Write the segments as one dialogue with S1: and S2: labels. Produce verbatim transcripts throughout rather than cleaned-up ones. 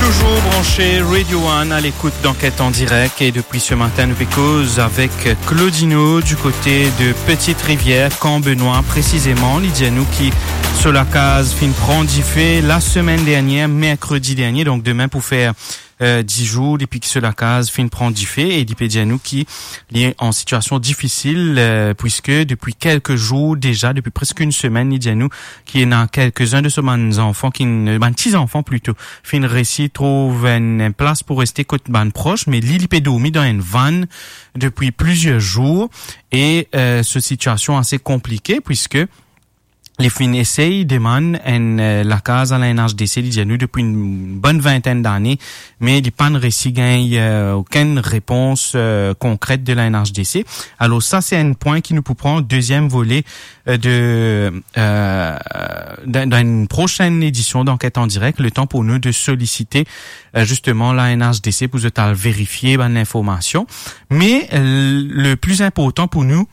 S1: Toujours branché Radio un à l'écoute d'Enquête en direct et depuis ce matin nous cause avec Claudino du côté de Petite-Rivière, Camp-Benoît précisément. Lydia nous qui sur la case fin prend diffé la semaine dernière, mercredi dernier, donc demain pour faire euh, dix jours depuis que sur la case fin prend diffé et Lydia nous qui est en situation difficile euh, puisque depuis quelques jours déjà, depuis presque une semaine, Lydia nous qui est dans quelques-uns de ces enfants, qui ben petits enfants plutôt, fin récit trouve une place pour rester côté ban proche, mais l'ilipédomie dans une vanne depuis plusieurs jours et euh, cette situation assez compliquée puisque les fins essayent demandent en euh, la case à la N H D C nous depuis une bonne vingtaine d'années, mais les pas réussi gagne euh, aucune réponse euh, concrète de la N H D C. Alors ça c'est un point qui nous peut prendre deuxième volet euh, de euh, dans une prochaine édition d'Enquête en direct, le temps pour nous de solliciter euh, justement la N H D C pour de vérifier ben, l'information. Mais euh, le plus important pour nous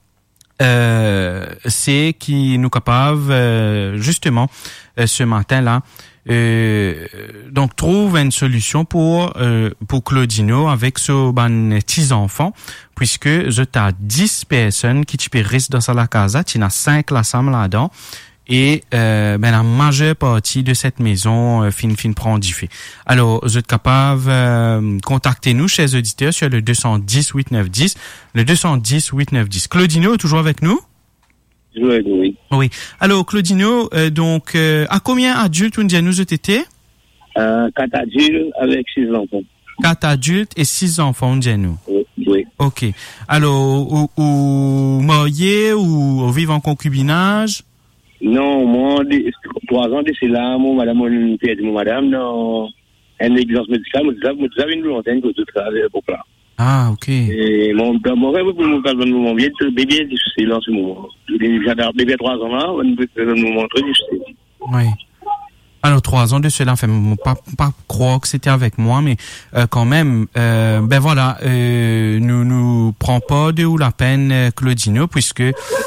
S1: Euh, c'est qui nous capable euh, justement euh, ce matin-là euh, donc trouve une solution pour euh, pour Claudino avec ce ban petits enfants puisque je t'as dix personnes qui tu peux rester dans sa casa, tu as cinq la somme là-dedans. Et euh, ben la majeure partie de cette maison euh, fin fin prend diffé. Alors, vous êtes capable euh, contactez-nous chers auditeurs sur le deux cent dix huit neuf dix, le deux cent dix huit neuf dix. Claudino est toujours avec nous?
S2: Oui, oui.
S1: Oui. Alors Claudino, euh, donc euh, à combien adultes on dit nous été?
S2: Euh, quatre adultes avec six enfants.
S1: Quatre adultes et six enfants on dit nous.
S2: Oui, oui.
S1: OK. Alors ou, ou mariés ou, ou vivent en concubinage?
S2: Non, moi, trois ans de cela, mon madame, mon père de mon madame, dans une exigence médicale, vous avez une volontaire que tout travaille pour là.
S1: Ah, ok.
S2: Et mon, mon rêve pour mon calme, mon bébé est difficile en ce moment. J'ai bébé trois ans là, on peut nous montrer difficile.
S1: Oui. Alors, trois ans de cela, enfin, pas, pas croire que c'était avec moi, mais euh, quand même, euh, ben voilà, euh, nous nous prend pas de ou la peine, Claudino, puisque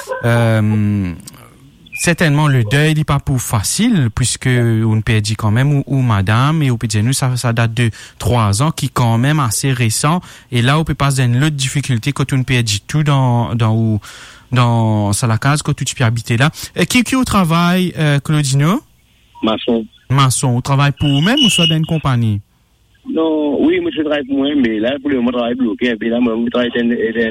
S1: euh, certainement le deuil n'est pas pour facile puisque on peut dire quand même ou, ou madame et on peut dire nous ça ça date de trois ans qui quand même assez récent et là on peut pas une autre difficulté quand on peut dire tout dans dans ou dans ça la case quand tu peux habiter là. Et qui qui au travail euh, Claudino?
S2: Maçon.
S1: Maçon, au travail pour vous-même ou soit dans une compagnie?
S2: Non, oui, moi je travaille pour moi mais là pour le moment je travaille bloqué et puis là moi je travaille dans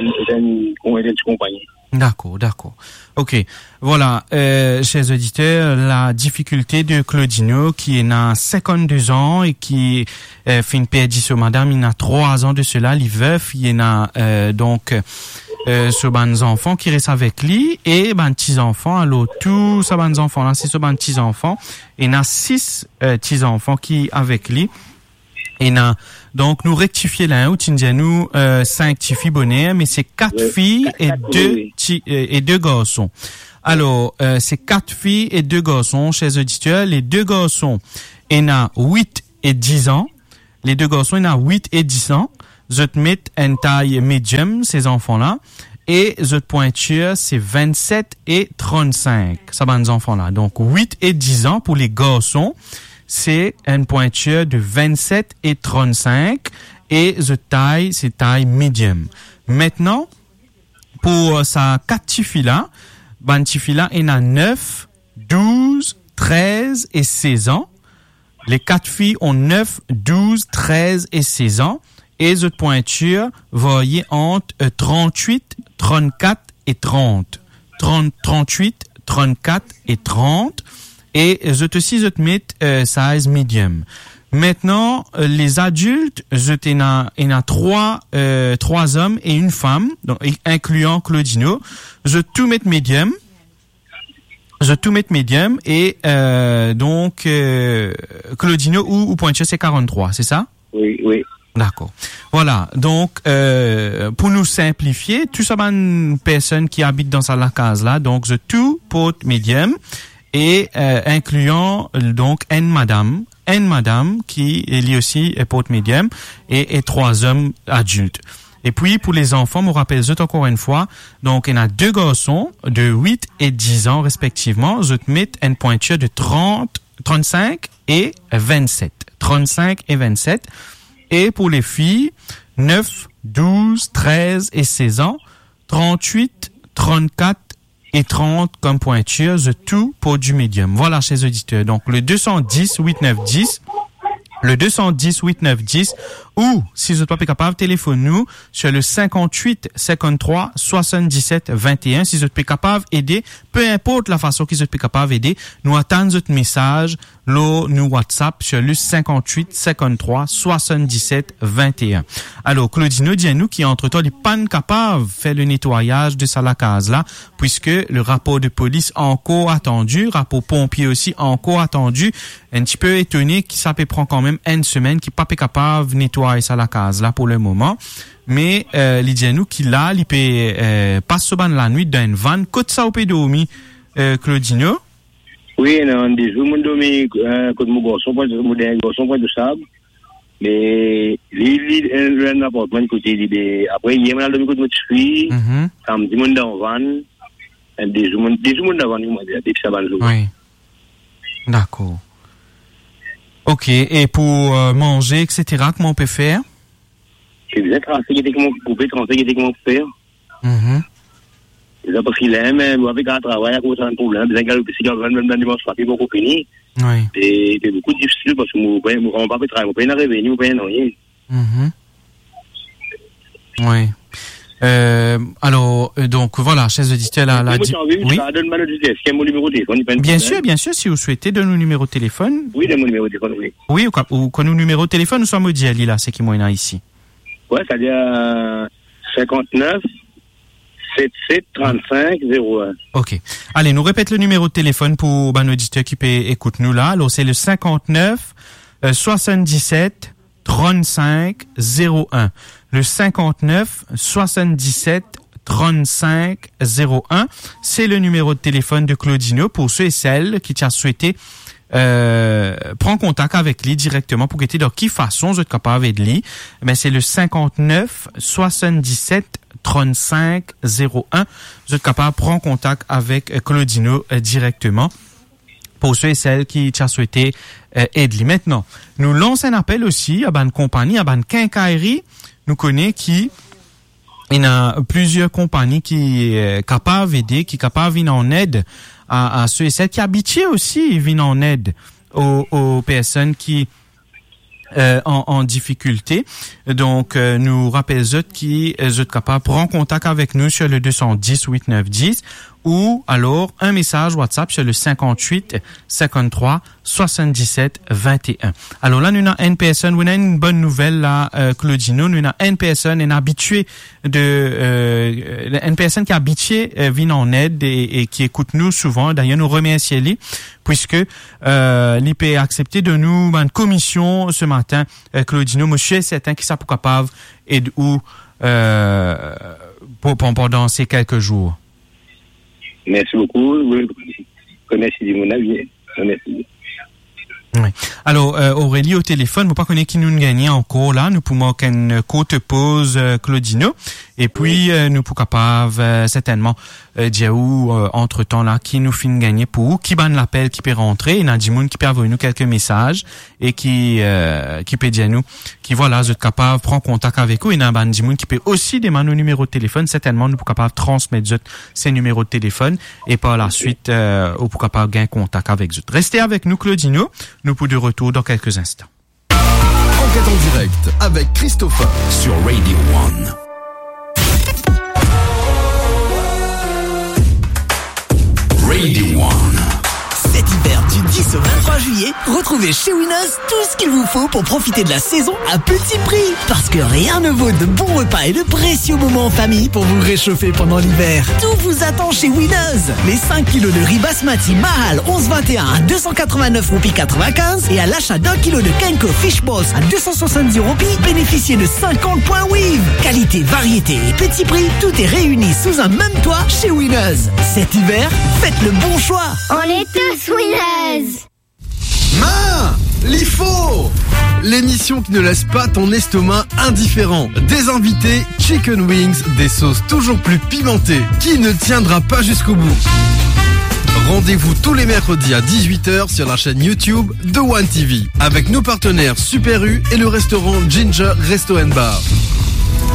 S2: dans une compagnie.
S1: D'accord, d'accord. OK. Voilà, euh, chers auditeurs, la difficulté de Claudino qui est à cinquante-deux ans et qui euh, fait une perdue sur madame, il a trois ans de cela, il veuf, il a euh, donc euh, ce ban enfants qui reste avec lui et ban petits enfants. Alors tous ces ban enfants là, c'est ce ban petits enfants, il a six euh, petits enfants qui avec lui. Et na, donc nous rectifier là, où tu nous euh, cinq petits filles bonheur, mais c'est quatre oui, filles quatre, et quatre, deux oui. ti, et deux garçons. Alors euh, c'est quatre filles et deux garçons, chers auditeurs. Les deux garçons, il a huit et dix ans. Les deux garçons, il a huit et dix ans. Je te mets une taille médium ces enfants-là. Et je te pointure, c'est vingt-sept et trente-cinq. Ça va les enfants-là. Donc huit et dix ans pour les garçons. C'est une pointure de vingt-sept et trente-cinq et the taille, c'est taille medium. Maintenant, pour sa quatre petits filles là, ben petits filles là, il y en a neuf, douze, treize et seize ans. Les quatre filles ont neuf, douze, treize et seize ans. Et the pointure, voyez, entre trente-huit, trente-quatre et trente. trente, trente-huit, trente-quatre et trente. Et je te aussi je te mets euh, size medium. Maintenant euh, les adultes, je t'en a il y a trois euh, trois hommes et une femme, donc incluant Claudino. Je tout mets medium. Je tout mets medium et euh, donc euh, Claudino ou ou pointure c'est quarante-trois, c'est ça?
S2: Oui, oui.
S1: D'accord. Voilà. Donc, euh, pour nous simplifier, tout ça, une personne qui habite dans sa la case là, donc je tout porte medium. Et euh, incluant donc une madame, une madame qui est lui aussi est porte médium et, et trois hommes adultes. Et puis pour les enfants, je me rappelle encore une fois, donc il y a deux garçons de huit et dix ans respectivement. Je te mets une pointure de trente trente-cinq et vingt-sept. trente-cinq et vingt-sept. Et pour les filles, neuf, douze, treize et seize ans, trente-huit, trente-quatre et trente comme pointure, the tout pour du médium. Voilà, chers auditeurs. Donc, le deux cent dix, huit neuf dix, le deux cent dix, huit neuf dix, ou, si vous n'êtes pas capable, téléphone-nous sur le cinquante-huit, cinquante-trois, soixante-dix-sept, vingt et un. Si vous êtes capable d'aider, peu importe la façon que vous êtes capable d'aider, nous attendons votre message, là, nous WhatsApp sur le cinquante-huit, cinquante-trois, soixante-dix-sept, vingt et un. Alors, Claudino, dis-nous qui, entre-temps, n'est pas capable de faire le nettoyage de sa case là, puisque le rapport de police encore attendu, rapport pompier aussi encore attendu, un petit peu étonné qui ça peut prendre quand même une semaine, qui pas capable de nettoyer ça la case là pour le moment. Mais, euh, il dit nous qu'il là, il peut, euh, passe souvent la nuit dans une vanne. Côte ça au peut dormir, euh, Claudino?
S2: Oui, non, des jours, mon dormi, euh, quand mon garçon, mon garçon, point de sable. Mais, il y a un appartement côté, il après, il y a un dormi côté de fille, samedi, mon dans vanne, des jours, des jours, mon dans vanne, il m'a dit, ça va le jour.
S1: Oui. D'accord. Ok, et pour euh, manger, et cetera, comment on peut faire?
S2: C'est bien transférer comment on peut transférer comment on peut faire.
S1: Mm-hmm.
S2: C'est ça parce qu'il aime, mais avec un travail, à cause d'un problème, des gars, si quelqu'un même dans dimanche, ça fait beaucoup fini.
S1: Oui.
S2: Et c'est beaucoup difficile parce que moi, je ne peux pas faire travail, je ne peux pas revenir, je ne peux pas rien.
S1: Mm-hmm. Oui. Euh, alors, euh, donc voilà, chers auditeurs, là, là,
S2: dit... Oui. Ça donne mal est-ce qu'il y a mon numéro de téléphone?
S1: Bien sûr, bien sûr, si vous souhaitez, donne-nous le numéro de téléphone.
S2: Oui, donne mon numéro de téléphone, oui.
S1: Oui, ou, ou quand nous numéro de téléphone, nous sommes au Diali, là, c'est qui moi, ici.
S2: Ouais, c'est-à-dire, euh, cinquante-neuf, soixante-dix-sept, trente-cinq, zéro un.
S1: Ok. Allez, nous répète le numéro de téléphone pour, ben, auditeur qui peut écouter nous là. Alors, c'est le cinquante-neuf, soixante-dix-sept, trente-cinq, zéro un. Le cinquante-neuf, soixante-dix-sept, trente-cinq, zéro un. C'est le numéro de téléphone de Claudino pour ceux et celles qui t'ont souhaité euh, prendre contact avec lui directement pour que de qui façon vous êtes capable de lui. Mais c'est le cinquante-neuf, soixante-dix-sept, trente-cinq, zéro un. Vous êtes capable de prendre contact avec Claudino euh, directement pour ceux et celles qui t'ont souhaité euh, aider. Maintenant, nous lançons un appel aussi à une compagnie, à une quincaillerie. Nous connaissons qui, il y a plusieurs compagnies qui sont capables d'aider, qui sont capables de venir en aide à, à ceux et celles qui habitent aussi, viennent en aide aux, aux personnes qui euh, en, en difficulté. Donc, euh, nous rappelons qui sont capables de prendre contact avec nous sur le deux cent dix, huit neuf dix ou alors un message WhatsApp sur le cinquante-huit, cinquante-trois, soixante-dix-sept, vingt et un. Alors là, nous avons une personne, nous avons une bonne nouvelle là, euh, Claudino, nous avons une personne, une habituée de, euh, une personne qui est habituée, euh, vient en aide et, et qui écoute nous souvent. D'ailleurs, nous remercions lui, puisque, euh, l'I P a accepté de nous, une commission ce matin, euh, Claudino, monsieur est certain qui sera capable et où, euh, pour, pendant ces quelques jours.
S2: Merci beaucoup. Merci de mon avis. Merci.
S1: Oui. Alors, euh, Aurélie au téléphone, vous pas connaître qui nous gagne encore là, nous pouvons qu'une courte pause, euh, Claudino, et puis euh, nous pouvons capable euh, certainement euh, dire où euh, entre temps là qui nous finit gagner pour qui banne l'appel qui peut rentrer, et Nadimoun qui peut envoyer nous quelques messages et qui euh, qui peut dire nous qui voilà vous êtes capable de prendre contact avec vous, et Nadimoun qui peut aussi demander nos numéros de téléphone, certainement nous pouvons capable de transmettre ces numéros de téléphone et par la suite euh, vous pouvez capable de gagner contact avec eux. Restez avec nous, Claudino. Nous pour de retour dans quelques instants.
S3: Enquête en direct avec Christopher sur Radio One. Radio One.
S4: Cet hiver du dix au vingt-trois juillet, retrouvez chez Winners tout ce qu'il vous faut pour profiter de la saison à petit prix. Parce que rien ne vaut de bons repas et de précieux moments en famille pour vous réchauffer pendant l'hiver. Tout vous attend chez Winners. Les cinq kilos de riz basmati Mahal onze vingt et un à deux cent quatre-vingt-neuf roupies quatre-vingt-quinze et à l'achat d'un kilo de Kenko Fish Balls à deux cent soixante-dix roupies, bénéficiez de cinquante points Wiv. Qualité, variété et petit prix, tout est réuni sous un même toit chez Winners. Cet hiver, faites le bon choix.
S5: On est tous Winners.
S3: Main, l'I F O, l'émission qui ne laisse pas ton estomac indifférent. Des invités, chicken wings, des sauces toujours plus pimentées. Qui ne tiendra pas jusqu'au bout? Rendez-vous tous les mercredis à dix-huit heures sur la chaîne YouTube de One T V avec nos partenaires Super U et le restaurant Ginger Resto and Bar.